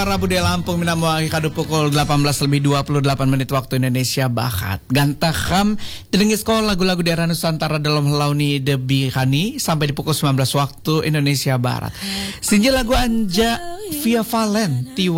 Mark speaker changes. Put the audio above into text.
Speaker 1: suara Budaya Lampung minamuaki kadu pukul 18:28 waktu Indonesia Barat. Gantakham tidengis ko lagu-lagu daerah Nusantara dalam launi Debi Khani sampai di pukul 19 waktu Indonesia Barat. Sinja lagu Anja Via Valen